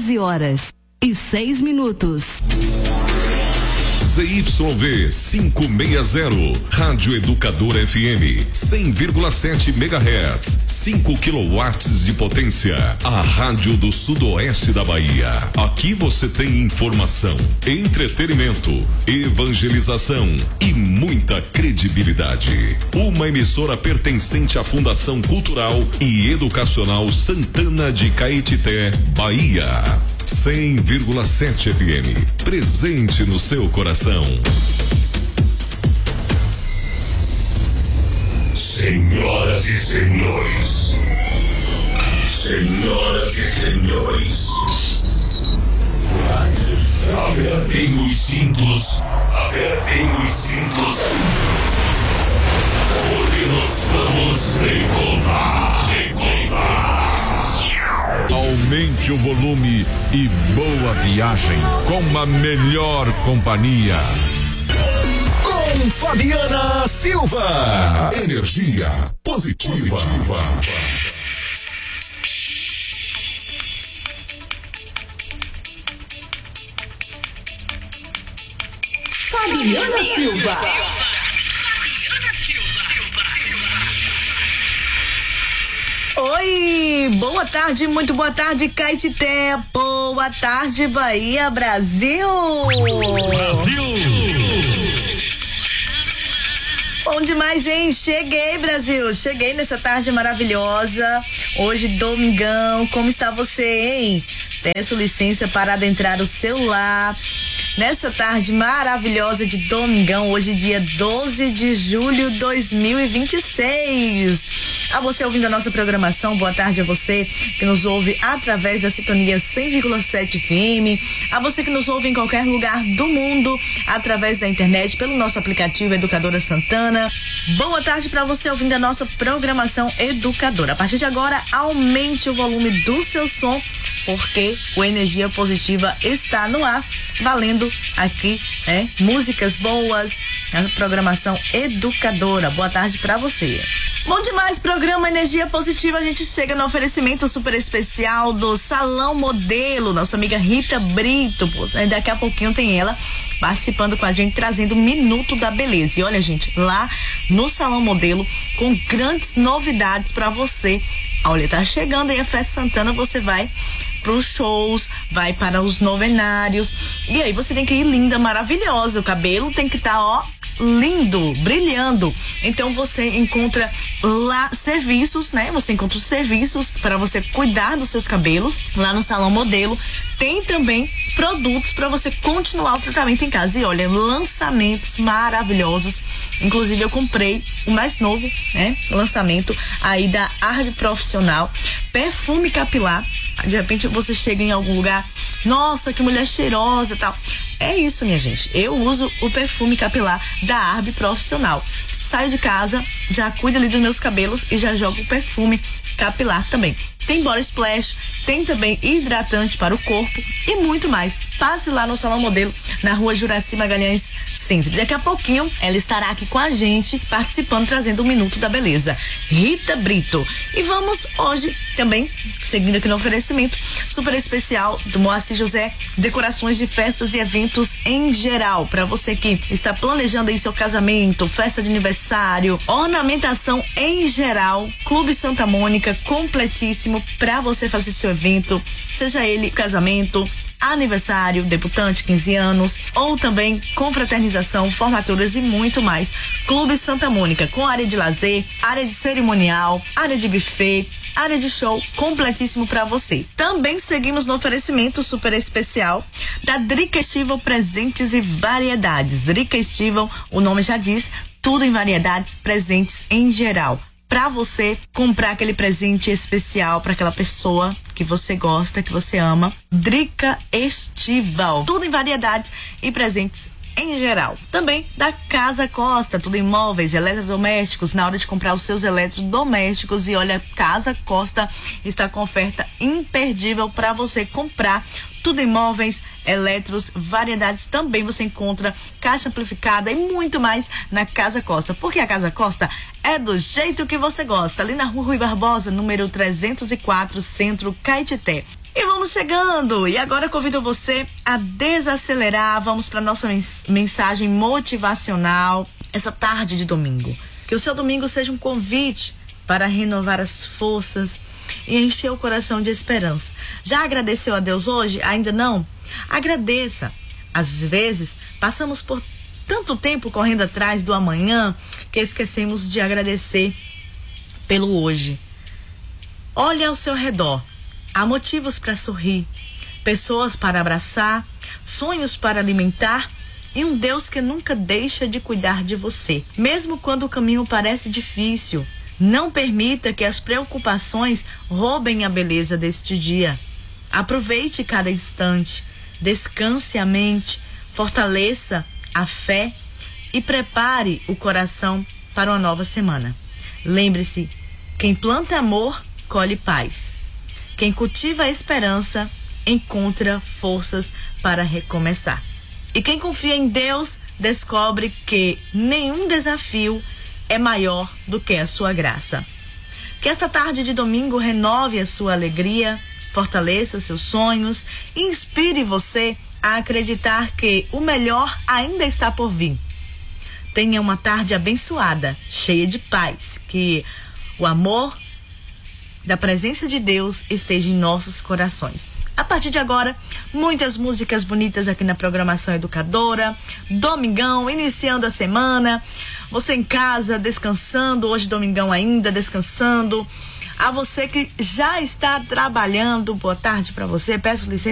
13h06. ZYV 560, Rádio Educador FM, 100,7 MHz, 5 kW de potência. A rádio do sudoeste da Bahia. Aqui você tem informação, entretenimento, evangelização e muita credibilidade. Uma emissora pertencente à Fundação Cultural e Educacional Santana de Caetité, Bahia. 100,7 FM, presente no seu coração. Senhoras e senhores, apertem os cintos, porque nós vamos decolar. Aumente o volume e boa viagem com a melhor companhia. Com Fabiana Silva. Energia positiva. Fabiana Silva. Oi, boa tarde, muito boa tarde, Caetité, boa tarde, Bahia, Brasil. Bom demais, hein? Cheguei, Brasil, cheguei nessa tarde maravilhosa, hoje domingão, como está você, hein? Peço licença para adentrar o celular nessa tarde maravilhosa de domingão, hoje dia 12 de julho de 2026. A você ouvindo a nossa programação, boa tarde a você que nos ouve através da sintonia 100,7 FM, a você que nos ouve em qualquer lugar do mundo, através da internet, pelo nosso aplicativo Educadora Santana. Boa tarde para você ouvindo a nossa programação educadora. A partir de agora, aumente o volume do seu som, porque o Energia Positiva está no ar, valendo aqui, músicas boas, a programação educadora. Boa tarde para você. Bom demais, programa Energia Positiva. A gente chega no oferecimento super especial do Salão Modelo, nossa amiga Rita Brito. Daqui a pouquinho tem ela participando com a gente, trazendo o Minuto da Beleza. E olha, gente, lá no Salão Modelo, com grandes novidades para você. Olha, tá chegando aí a Festa Santana, você vai pros shows, vai para os novenários, e aí você tem que ir linda, maravilhosa, o cabelo tem que estar, lindo, brilhando. Então você encontra lá serviços, Você encontra os serviços para você cuidar dos seus cabelos lá no Salão Modelo. Tem também produtos para você continuar o tratamento em casa. E olha, lançamentos maravilhosos. Inclusive eu comprei o mais novo, lançamento aí da Arde Profissional, perfume capilar. De repente você chega em algum lugar, nossa, que mulher cheirosa e tal. É isso, minha gente. Eu uso o perfume capilar da Arbe Profissional. Saio de casa, já cuido ali dos meus cabelos e já jogo o perfume capilar também. Tem body splash, tem também hidratante para o corpo e muito mais. Passe lá no Salão Modelo, na Rua Juraci Magalhães Centro. Daqui a pouquinho ela estará aqui com a gente, participando, trazendo o Minuto da Beleza. Rita Brito. E vamos hoje também, seguindo aqui no oferecimento super especial do Moacir José, decorações de festas e eventos em geral. Para você que está planejando aí seu casamento, festa de aniversário, ornamentação em geral, Clube Santa Mônica, completíssimo para você fazer seu evento, seja ele casamento, aniversário, debutante, 15 anos, ou também confraternização, formaturas e muito mais. Clube Santa Mônica, com área de lazer, área de cerimonial, área de buffet, área de show, completíssimo para você. Também seguimos no oferecimento super especial da Drica Estival Presentes e Variedades. Drica Estival, o nome já diz, tudo em variedades, presentes em geral. Para você comprar aquele presente especial para aquela pessoa que você gosta, que você ama. Drica Estival, tudo em variedades e presentes em geral. Também da Casa Costa, tudo em móveis, eletrodomésticos, na hora de comprar os seus eletrodomésticos. E olha, Casa Costa está com oferta imperdível para você comprar tudo em móveis, eletros, variedades também você encontra, caixa amplificada e muito mais na Casa Costa, porque a Casa Costa é do jeito que você gosta, ali na Rua Rui Barbosa, número 304, Centro, Caetité. E vamos chegando, e agora convido você a desacelerar, vamos para nossa mensagem motivacional essa tarde de domingo. Que o seu domingo seja um convite para renovar as forças e encher o coração de esperança. Já agradeceu a Deus hoje? Ainda não? Agradeça. Às vezes, passamos por tanto tempo correndo atrás do amanhã que esquecemos de agradecer pelo hoje. Olhe ao seu redor. Há motivos para sorrir, pessoas para abraçar, sonhos para alimentar e um Deus que nunca deixa de cuidar de você. Mesmo quando o caminho parece difícil, não permita que as preocupações roubem a beleza deste dia. Aproveite cada instante, descanse a mente, fortaleça a fé e prepare o coração para uma nova semana. Lembre-se, quem planta amor, colhe paz. Quem cultiva a esperança, encontra forças para recomeçar. E quem confia em Deus, descobre que nenhum desafio é maior do que a sua graça. Que esta tarde de domingo renove a sua alegria, fortaleça seus sonhos e inspire você a acreditar que o melhor ainda está por vir. Tenha uma tarde abençoada, cheia de paz, que o amor da presença de Deus esteja em nossos corações. A partir de agora, muitas músicas bonitas aqui na programação educadora. Domingão, iniciando a semana. Você em casa, descansando. Hoje, domingão ainda, descansando. A você que já está trabalhando, boa tarde para você. Peço licença